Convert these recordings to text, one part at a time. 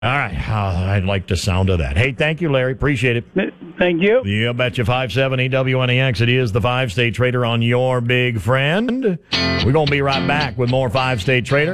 All right. I like the sound of that. Hey, thank you, Larry. Appreciate it. Thank you. You betcha. 570 WNEX. It is the 5-State Trader on your big friend. We're going to be right back with more 5-State Trader.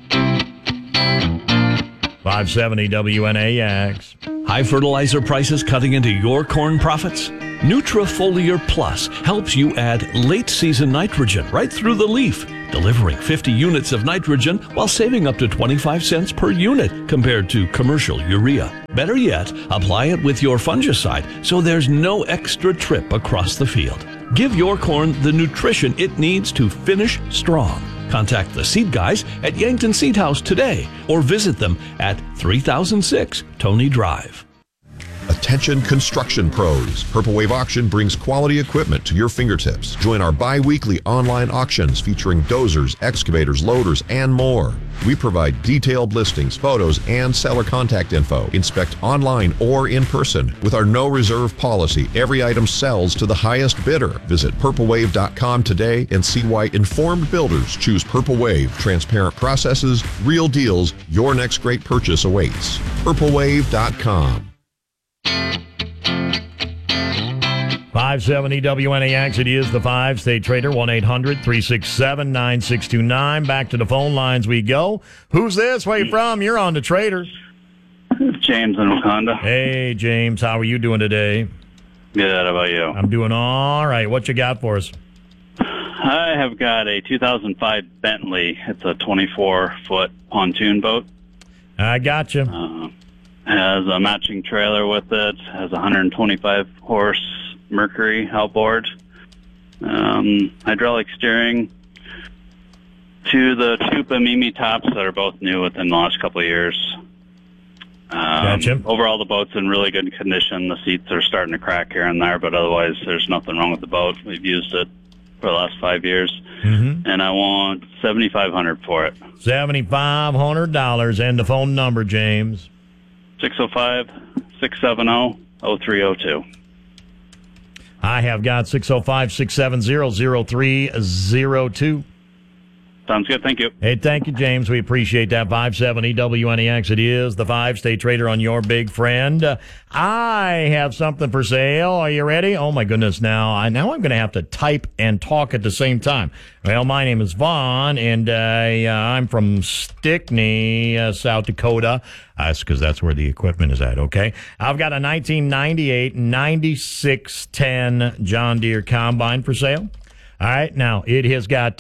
570 WNAX. High fertilizer prices cutting into your corn profits? Nutrifoliar Plus helps you add late-season nitrogen right through the leaf, delivering 50 units of nitrogen while saving up to 25 cents per unit compared to commercial urea. Better yet, apply it with your fungicide so there's no extra trip across the field. Give your corn the nutrition it needs to finish strong. Contact the seed guys at Yankton Seed House today or visit them at 3006 Tony Drive. Attention construction pros. Purple Wave Auction brings quality equipment to your fingertips. Join our bi-weekly online auctions featuring dozers, excavators, loaders, and more. We provide detailed listings, photos, and seller contact info. Inspect online or in person. With our no reserve policy, every item sells to the highest bidder. Visit purplewave.com today and see why informed builders choose Purple Wave. Transparent processes, real deals. Your next great purchase awaits. purplewave.com. 570 WNAX. It is the 5-State Trader. 1-800-367-9629. Back to the phone lines we go. Who's this? Where you from? You're on the Trader. James in Wakanda. Hey, James. How are you doing today? Good. How about you? I'm doing all right. What you got for us? I have got a 2005 Bentley. It's a 24-foot pontoon boat. I got you. Has a matching trailer with it. Has 125 horse Mercury outboard. Hydraulic steering. To the Chupa Mimi tops that are both new within the last couple of years. Gotcha. Overall, the boat's in really good condition. The seats are starting to crack here and there, but otherwise, there's nothing wrong with the boat. We've used it for the last 5 years. Mm-hmm. And I want $7,500 for it. $7,500. And the phone number, James? 605-670-0302. I have got 605-670-0302. Sounds good. Thank you. Hey, thank you, James. We appreciate that. 570 WNEX. It is the 5-State Trader on your big friend. I have something for sale. Are you ready? Oh, my goodness. Now I'm going to have to type and talk at the same time. Well, my name is Vaughn, and I'm from Stickney, South Dakota. That's because that's where the equipment is at, okay? I've got a 1998 9610 John Deere Combine for sale. All right, now it has got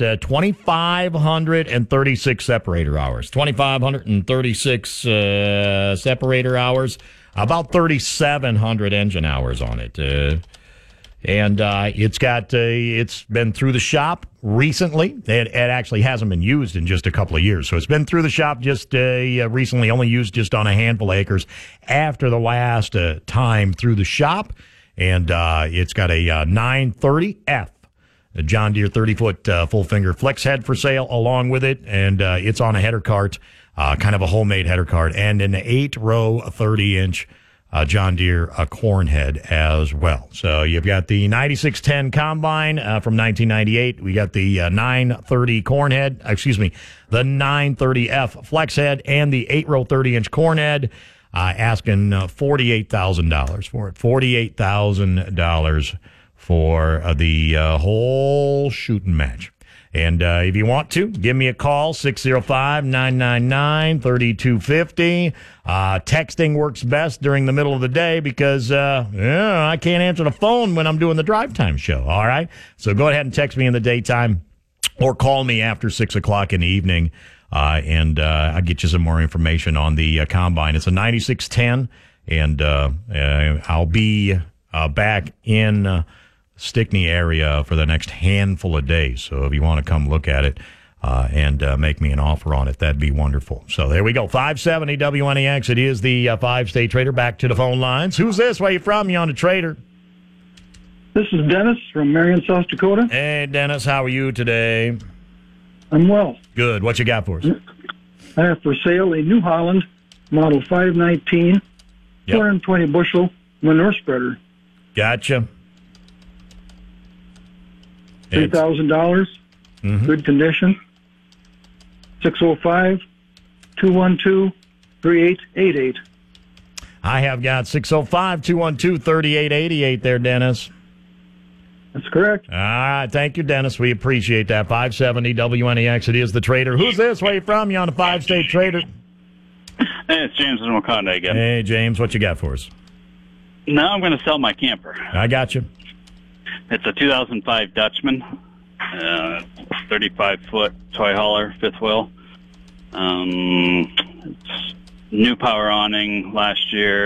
2,536 separator hours. 2,536 separator hours, about 3,700 engine hours on it. And it's been through the shop recently. It actually hasn't been used in just a couple of years. So it's been through the shop just recently, only used just on a handful of acres after the last time through the shop. And it's got a 930F. A John Deere 30-foot full-finger flex head for sale along with it, and it's on a header cart, kind of a homemade header cart, and an 8-row 30-inch John Deere corn head as well. So you've got the 9610 Combine from 1998. We got the 930 corn head, the 930F flex head, and the 8-row 30-inch corn head, asking $48,000 for it. $48,000 for the whole shooting match. And if you want to, give me a call, 605-999-3250. Texting works best during the middle of the day because I can't answer the phone when I'm doing the drive time show, all right? So go ahead and text me in the daytime or call me after 6 o'clock in the evening, and I'll get you some more information on the Combine. It's a 9610, and I'll be back in Stickney area for the next handful of days. So if you want to come look at it and make me an offer on it, that'd be wonderful. So there we go. 570 WNEX. It is the 5-State Trader. Back to the phone lines. Who's this? Where you from? You on the Trader? This is Dennis from Marion, South Dakota. Hey, Dennis. How are you today? I'm well. Good. What you got for us? I have for sale a New Holland Model 519 420 bushel manure spreader. Gotcha. $3,000, good condition. 605-212-0200. 3888. I have got 605-212-3888 there, Dennis. That's correct. All right. Thank you, Dennis. We appreciate that. 570 WNEX. It is the Trader. Who's this? Where you from? You on the 5-State Trader? Hey, it's James in Wakanda again. Hey, James. What you got for us? Now I'm going to sell my camper. I got you. It's a 2005 Dutchman, 35-foot toy hauler, fifth wheel. It's new power awning last year.